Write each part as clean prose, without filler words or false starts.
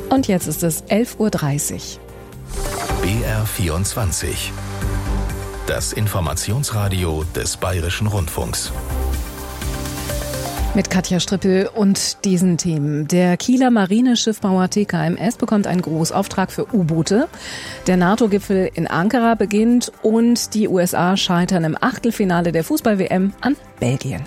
Und jetzt ist es 11:30 Uhr. BR24. Das Informationsradio des Bayerischen Rundfunks. Mit Katja Strippel und diesen Themen. Der Kieler Marineschiffbauer TKMS bekommt einen Großauftrag für U-Boote. Der NATO-Gipfel in Ankara beginnt und die USA scheitern im Achtelfinale der Fußball-WM an Belgien.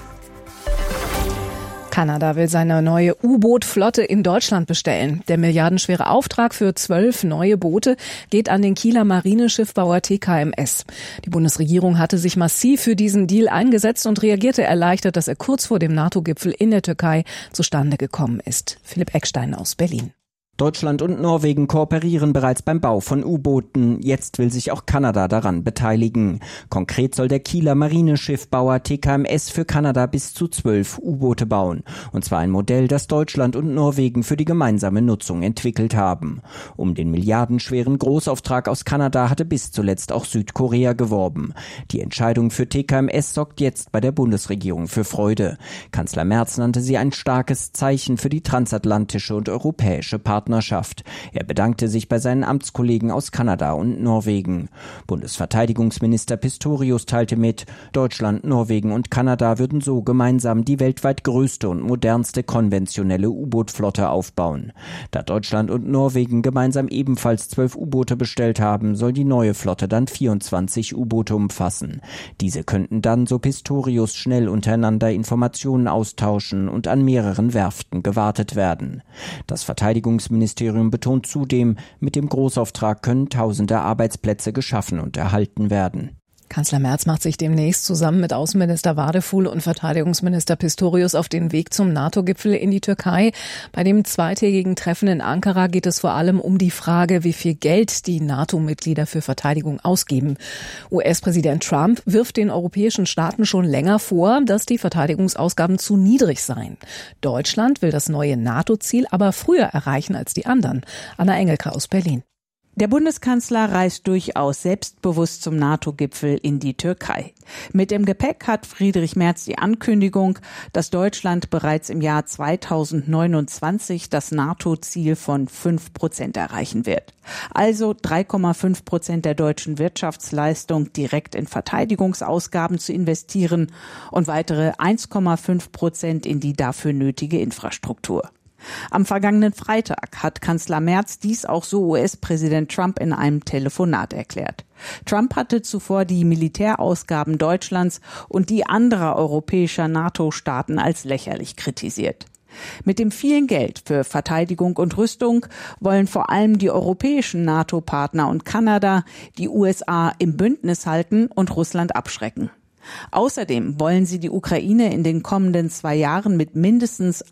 Kanada will seine neue U-Boot-Flotte in Deutschland bestellen. Der milliardenschwere Auftrag für 12 neue Boote geht an den Kieler Marineschiffbauer TKMS. Die Bundesregierung hatte sich massiv für diesen Deal eingesetzt und reagierte erleichtert, dass er kurz vor dem NATO-Gipfel in der Türkei zustande gekommen ist. Philipp Eckstein aus Berlin. Deutschland und Norwegen kooperieren bereits beim Bau von U-Booten. Jetzt will sich auch Kanada daran beteiligen. Konkret soll der Kieler Marineschiffbauer TKMS für Kanada bis zu 12 U-Boote bauen. Und zwar ein Modell, das Deutschland und Norwegen für die gemeinsame Nutzung entwickelt haben. Um den milliardenschweren Großauftrag aus Kanada hatte bis zuletzt auch Südkorea geworben. Die Entscheidung für TKMS sorgt jetzt bei der Bundesregierung für Freude. Kanzler Merz nannte sie ein starkes Zeichen für die transatlantische und europäische Partnerschaft. Er bedankte sich bei seinen Amtskollegen aus Kanada und Norwegen. Bundesverteidigungsminister Pistorius teilte mit, Deutschland, Norwegen und Kanada würden so gemeinsam die weltweit größte und modernste konventionelle U-Boot-Flotte aufbauen. Da Deutschland und Norwegen gemeinsam ebenfalls 12 U-Boote bestellt haben, soll die neue Flotte dann 24 U-Boote umfassen. Diese könnten dann, so Pistorius, schnell untereinander Informationen austauschen und an mehreren Werften gewartet werden. Das Verteidigungsministerium betont zudem, mit dem Großauftrag können tausende Arbeitsplätze geschaffen und erhalten werden. Kanzler Merz macht sich demnächst zusammen mit Außenminister Wadefuhl und Verteidigungsminister Pistorius auf den Weg zum NATO-Gipfel in die Türkei. Bei dem zweitägigen Treffen in Ankara geht es vor allem um die Frage, wie viel Geld die NATO-Mitglieder für Verteidigung ausgeben. US-Präsident Trump wirft den europäischen Staaten schon länger vor, dass die Verteidigungsausgaben zu niedrig seien. Deutschland will das neue NATO-Ziel aber früher erreichen als die anderen. Anna Engelke aus Berlin. Der Bundeskanzler reist durchaus selbstbewusst zum NATO-Gipfel in die Türkei. Mit dem Gepäck hat Friedrich Merz die Ankündigung, dass Deutschland bereits im Jahr 2029 das NATO-Ziel von 5% erreichen wird. Also 3,5% der deutschen Wirtschaftsleistung direkt in Verteidigungsausgaben zu investieren und weitere 1,5% in die dafür nötige Infrastruktur. Am vergangenen Freitag hat Kanzler Merz dies auch so US-Präsident Trump in einem Telefonat erklärt. Trump hatte zuvor die Militärausgaben Deutschlands und die anderer europäischer NATO-Staaten als lächerlich kritisiert. Mit dem vielen Geld für Verteidigung und Rüstung wollen vor allem die europäischen NATO-Partner und Kanada die USA im Bündnis halten und Russland abschrecken. Außerdem wollen sie die Ukraine in den kommenden 2 Jahren mit mindestens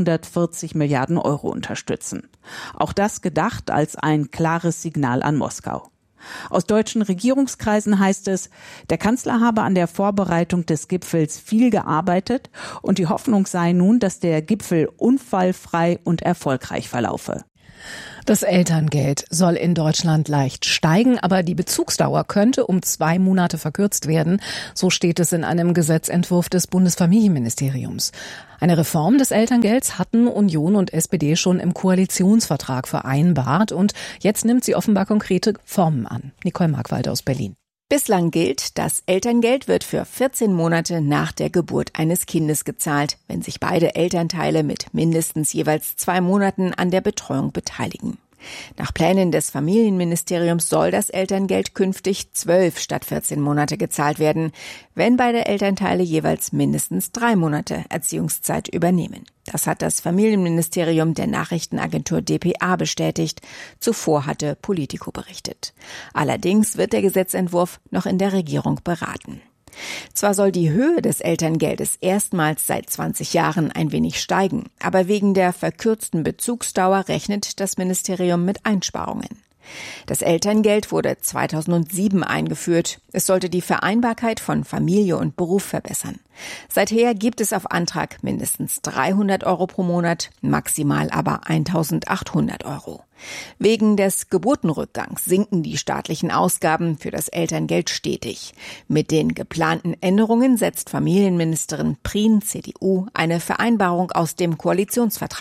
140 Milliarden Euro unterstützen. Auch das gedacht als ein klares Signal an Moskau. Aus deutschen Regierungskreisen heißt es, der Kanzler habe an der Vorbereitung des Gipfels viel gearbeitet und die Hoffnung sei nun, dass der Gipfel unfallfrei und erfolgreich verlaufe. Das Elterngeld soll in Deutschland leicht steigen, aber die Bezugsdauer könnte um 2 Monate verkürzt werden. So steht es in einem Gesetzentwurf des Bundesfamilienministeriums. Eine Reform des Elterngelds hatten Union und SPD schon im Koalitionsvertrag vereinbart und jetzt nimmt sie offenbar konkrete Formen an. Nicole Markwald aus Berlin. Bislang gilt, das Elterngeld wird für 14 Monate nach der Geburt eines Kindes gezahlt, wenn sich beide Elternteile mit mindestens jeweils 2 Monaten an der Betreuung beteiligen. Nach Plänen des Familienministeriums soll das Elterngeld künftig 12 statt 14 Monate gezahlt werden, wenn beide Elternteile jeweils mindestens 3 Monate Erziehungszeit übernehmen. Das hat das Familienministerium der Nachrichtenagentur dpa bestätigt. Zuvor hatte Politico berichtet. Allerdings wird der Gesetzentwurf noch in der Regierung beraten. Zwar soll die Höhe des Elterngeldes erstmals seit 20 Jahren ein wenig steigen, aber wegen der verkürzten Bezugsdauer rechnet das Ministerium mit Einsparungen. Das Elterngeld wurde 2007 eingeführt. Es sollte die Vereinbarkeit von Familie und Beruf verbessern. Seither gibt es auf Antrag mindestens 300 Euro pro Monat, maximal aber 1.800 Euro. Wegen des Geburtenrückgangs sinken die staatlichen Ausgaben für das Elterngeld stetig. Mit den geplanten Änderungen setzt Familienministerin Prien, CDU, eine Vereinbarung aus dem Koalitionsvertrag um.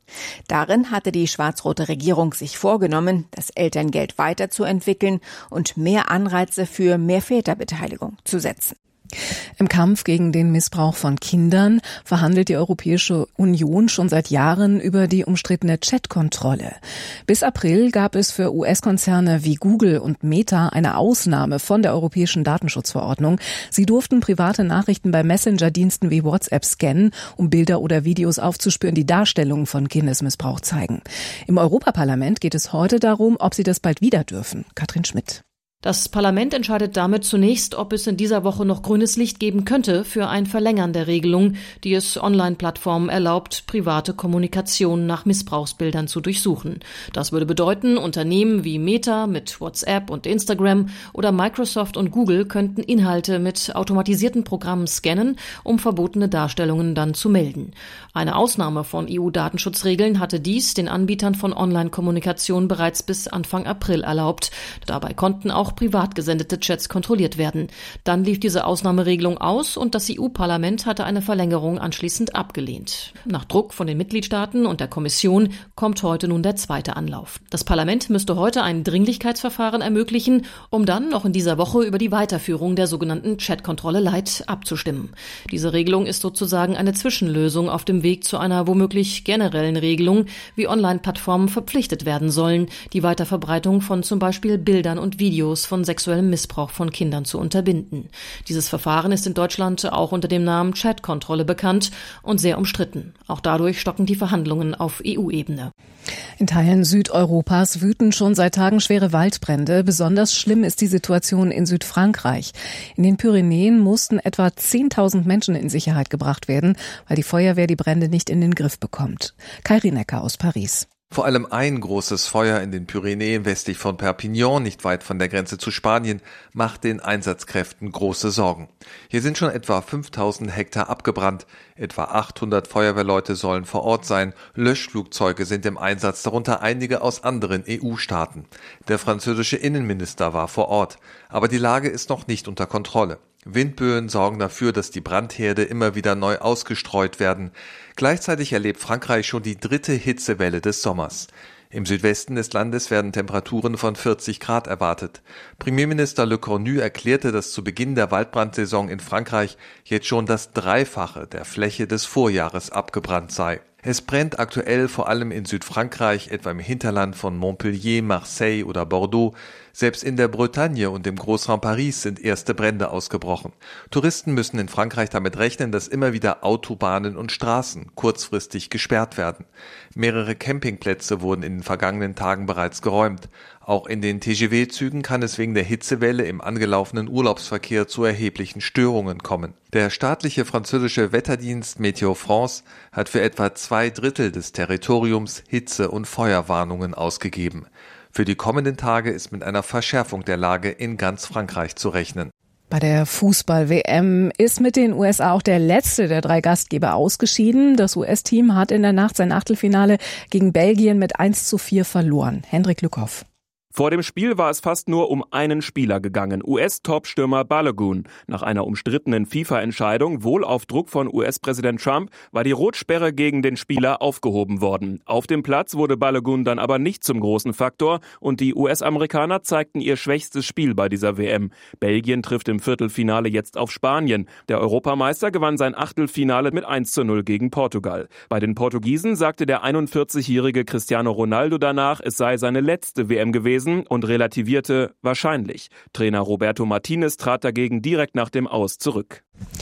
Darin hatte die schwarz-rote Regierung sich vorgenommen, das Elterngeld weiterzuentwickeln und mehr Anreize für mehr Väterbeteiligung zu setzen. Im Kampf gegen den Missbrauch von Kindern verhandelt die Europäische Union schon seit Jahren über die umstrittene Chatkontrolle. Bis April gab es für US-Konzerne wie Google und Meta eine Ausnahme von der Europäischen Datenschutzverordnung. Sie durften private Nachrichten bei Messenger-Diensten wie WhatsApp scannen, um Bilder oder Videos aufzuspüren, die Darstellungen von Kindesmissbrauch zeigen. Im Europaparlament geht es heute darum, ob sie das bald wieder dürfen. Katrin Schmidt. Das Parlament entscheidet damit zunächst, ob es in dieser Woche noch grünes Licht geben könnte für ein Verlängern der Regelung, die es Online-Plattformen erlaubt, private Kommunikation nach Missbrauchsbildern zu durchsuchen. Das würde bedeuten, Unternehmen wie Meta mit WhatsApp und Instagram oder Microsoft und Google könnten Inhalte mit automatisierten Programmen scannen, um verbotene Darstellungen dann zu melden. Eine Ausnahme von EU-Datenschutzregeln hatte dies den Anbietern von Online-Kommunikation bereits bis Anfang April erlaubt. Dabei konnten auch privat gesendete Chats kontrolliert werden. Dann lief diese Ausnahmeregelung aus und das EU-Parlament hatte eine Verlängerung anschließend abgelehnt. Nach Druck von den Mitgliedstaaten und der Kommission kommt heute nun der zweite Anlauf. Das Parlament müsste heute ein Dringlichkeitsverfahren ermöglichen, um dann noch in dieser Woche über die Weiterführung der sogenannten Chatkontrolle Light abzustimmen. Diese Regelung ist sozusagen eine Zwischenlösung auf dem Weg zu einer womöglich generellen Regelung, wie Online-Plattformen verpflichtet werden sollen, die Weiterverbreitung von zum Beispiel Bildern und Videos von sexuellem Missbrauch von Kindern zu unterbinden. Dieses Verfahren ist in Deutschland auch unter dem Namen Chatkontrolle bekannt und sehr umstritten. Auch dadurch stocken die Verhandlungen auf EU-Ebene. In Teilen Südeuropas wüten schon seit Tagen schwere Waldbrände. Besonders schlimm ist die Situation in Südfrankreich. In den Pyrenäen mussten etwa 10.000 Menschen in Sicherheit gebracht werden, weil die Feuerwehr die Brände nicht in den Griff bekommt. Kai Rinecker aus Paris. Vor allem ein großes Feuer in den Pyrenäen westlich von Perpignan, nicht weit von der Grenze zu Spanien, macht den Einsatzkräften große Sorgen. Hier sind schon etwa 5.000 Hektar abgebrannt. Etwa 800 Feuerwehrleute sollen vor Ort sein. Löschflugzeuge sind im Einsatz, darunter einige aus anderen EU-Staaten. Der französische Innenminister war vor Ort. Aber die Lage ist noch nicht unter Kontrolle. Windböen sorgen dafür, dass die Brandherde immer wieder neu ausgestreut werden. Gleichzeitig erlebt Frankreich schon die 3. Hitzewelle des Sommers. Im Südwesten des Landes werden Temperaturen von 40 Grad erwartet. Premierminister Le Cornu erklärte, dass zu Beginn der Waldbrandsaison in Frankreich jetzt schon das Dreifache der Fläche des Vorjahres abgebrannt sei. Es brennt aktuell vor allem in Südfrankreich, etwa im Hinterland von Montpellier, Marseille oder Bordeaux. Selbst in der Bretagne und im Großraum Paris sind erste Brände ausgebrochen. Touristen müssen in Frankreich damit rechnen, dass immer wieder Autobahnen und Straßen kurzfristig gesperrt werden. Mehrere Campingplätze wurden in den vergangenen Tagen bereits geräumt. Auch in den TGV-Zügen kann es wegen der Hitzewelle im angelaufenen Urlaubsverkehr zu erheblichen Störungen kommen. Der staatliche französische Wetterdienst Météo France hat für etwa 2/3 des Territoriums Hitze- und Feuerwarnungen ausgegeben. Für die kommenden Tage ist mit einer Verschärfung der Lage in ganz Frankreich zu rechnen. Bei der Fußball-WM ist mit den USA auch der letzte der 3 Gastgeber ausgeschieden. Das US-Team hat in der Nacht sein Achtelfinale gegen Belgien mit 1:4 verloren. Hendrik Lückhoff. Vor dem Spiel war es fast nur um einen Spieler gegangen, US-Topstürmer Balogun. Nach einer umstrittenen FIFA-Entscheidung, wohl auf Druck von US-Präsident Trump, war die Rotsperre gegen den Spieler aufgehoben worden. Auf dem Platz wurde Balogun dann aber nicht zum großen Faktor und die US-Amerikaner zeigten ihr schwächstes Spiel bei dieser WM. Belgien trifft im Viertelfinale jetzt auf Spanien. Der Europameister gewann sein Achtelfinale mit 1:0 gegen Portugal. Bei den Portugiesen sagte der 41-jährige Cristiano Ronaldo danach, es sei seine letzte WM gewesen, und relativierte wahrscheinlich. Trainer Roberto Martinez trat dagegen direkt nach dem Aus zurück.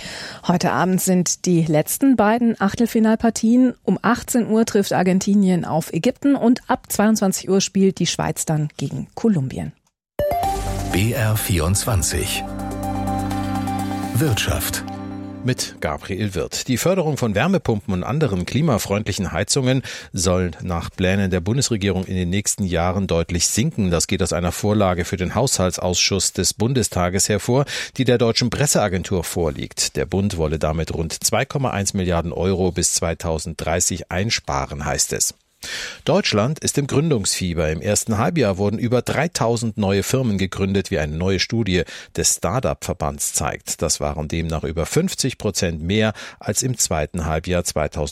Heute Abend sind die letzten beiden Achtelfinalpartien. Um 18 Uhr trifft Argentinien auf Ägypten und ab 22 Uhr spielt die Schweiz dann gegen Kolumbien. BR24 Wirtschaft mit Gabriel Wirth. Die Förderung von Wärmepumpen und anderen klimafreundlichen Heizungen soll nach Plänen der Bundesregierung in den nächsten Jahren deutlich sinken. Das geht aus einer Vorlage für den Haushaltsausschuss des Bundestages hervor, die der Deutschen Presseagentur vorliegt. Der Bund wolle damit rund 2,1 Milliarden Euro bis 2030 einsparen, heißt es. Deutschland ist im Gründungsfieber. Im ersten Halbjahr wurden über 3000 neue Firmen gegründet, wie eine neue Studie des Start-up-Verbands zeigt. Das waren demnach über 50% mehr als im zweiten Halbjahr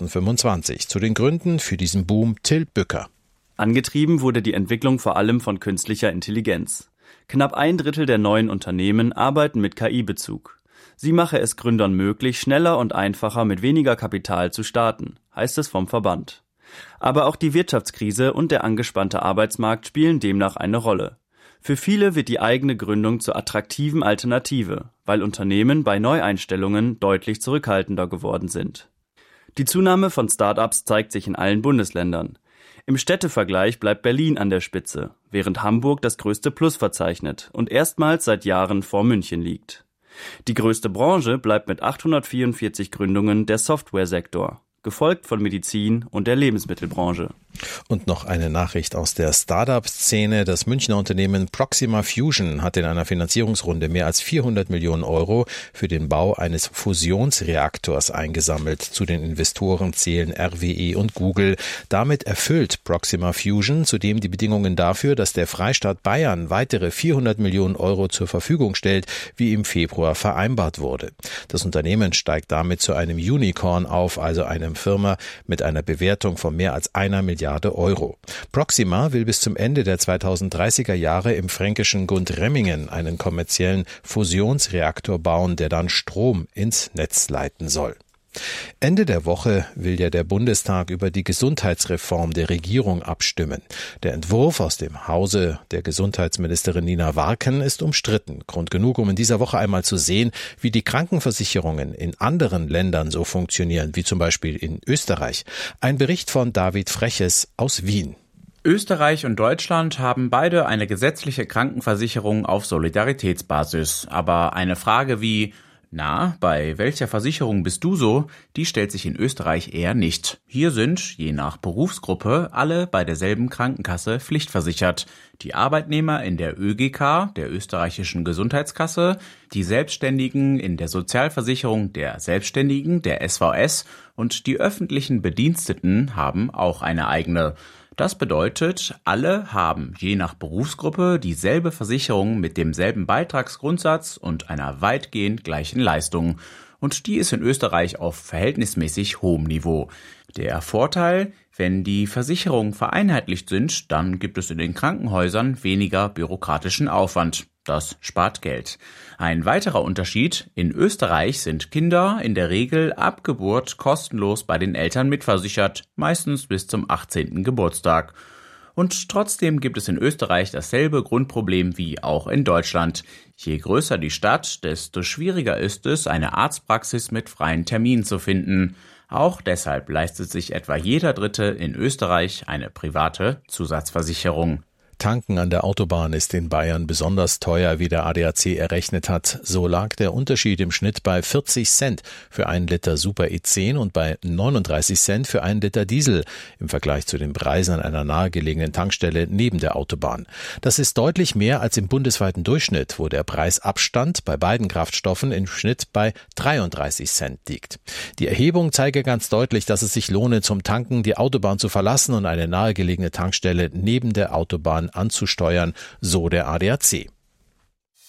2025. Zu den Gründen für diesen Boom Till Bücker. Angetrieben wurde die Entwicklung vor allem von künstlicher Intelligenz. Knapp 1/3 der neuen Unternehmen arbeiten mit KI-Bezug. Sie mache es Gründern möglich, schneller und einfacher mit weniger Kapital zu starten, heißt es vom Verband. Aber auch die Wirtschaftskrise und der angespannte Arbeitsmarkt spielen demnach eine Rolle. Für viele wird die eigene Gründung zur attraktiven Alternative, weil Unternehmen bei Neueinstellungen deutlich zurückhaltender geworden sind. Die Zunahme von Start-ups zeigt sich in allen Bundesländern. Im Städtevergleich bleibt Berlin an der Spitze, während Hamburg das größte Plus verzeichnet und erstmals seit Jahren vor München liegt. Die größte Branche bleibt mit 844 Gründungen der Softwaresektor, gefolgt von Medizin und der Lebensmittelbranche. Und noch eine Nachricht aus der Start-up-Szene. Das Münchner Unternehmen Proxima Fusion hat in einer Finanzierungsrunde mehr als 400 Millionen Euro für den Bau eines Fusionsreaktors eingesammelt. Zu den Investoren zählen RWE und Google. Damit erfüllt Proxima Fusion zudem die Bedingungen dafür, dass der Freistaat Bayern weitere 400 Millionen Euro zur Verfügung stellt, wie im Februar vereinbart wurde. Das Unternehmen steigt damit zu einem Unicorn auf, also einer Firma mit einer Bewertung von mehr als 1 Milliarde Euro. Proxima will bis zum Ende der 2030er Jahre im fränkischen Gundremmingen einen kommerziellen Fusionsreaktor bauen, der dann Strom ins Netz leiten soll. Ende der Woche will ja der Bundestag über die Gesundheitsreform der Regierung abstimmen. Der Entwurf aus dem Hause der Gesundheitsministerin Nina Warken ist umstritten. Grund genug, um in dieser Woche einmal zu sehen, wie die Krankenversicherungen in anderen Ländern so funktionieren, wie zum Beispiel in Österreich. Ein Bericht von David Freches aus Wien. Österreich und Deutschland haben beide eine gesetzliche Krankenversicherung auf Solidaritätsbasis. Aber eine Frage wie: Na, bei welcher Versicherung bist du so? Die stellt sich in Österreich eher nicht. Hier sind, je nach Berufsgruppe, alle bei derselben Krankenkasse pflichtversichert. Die Arbeitnehmer in der ÖGK, der österreichischen Gesundheitskasse, die Selbstständigen in der Sozialversicherung der Selbstständigen, der SVS, und die öffentlichen Bediensteten haben auch eine eigene. Das bedeutet, alle haben je nach Berufsgruppe dieselbe Versicherung mit demselben Beitragsgrundsatz und einer weitgehend gleichen Leistung. Und die ist in Österreich auf verhältnismäßig hohem Niveau. Der Vorteil: Wenn die Versicherungen vereinheitlicht sind, dann gibt es in den Krankenhäusern weniger bürokratischen Aufwand. Das spart Geld. Ein weiterer Unterschied: In Österreich sind Kinder in der Regel ab Geburt kostenlos bei den Eltern mitversichert, meistens bis zum 18. Geburtstag. Und trotzdem gibt es in Österreich dasselbe Grundproblem wie auch in Deutschland. Je größer die Stadt, desto schwieriger ist es, eine Arztpraxis mit freien Terminen zu finden. Auch deshalb leistet sich etwa jeder Dritte in Österreich eine private Zusatzversicherung. Tanken an der Autobahn ist in Bayern besonders teuer, wie der ADAC errechnet hat. So lag der Unterschied im Schnitt bei 40 Cent für 1 Liter Super E10 und bei 39 Cent für 1 Liter Diesel im Vergleich zu den Preisen an einer nahegelegenen Tankstelle neben der Autobahn. Das ist deutlich mehr als im bundesweiten Durchschnitt, wo der Preisabstand bei beiden Kraftstoffen im Schnitt bei 33 Cent liegt. Die Erhebung zeige ganz deutlich, dass es sich lohne, zum Tanken die Autobahn zu verlassen und eine nahegelegene Tankstelle neben der Autobahn anzusteuern, so der ADAC.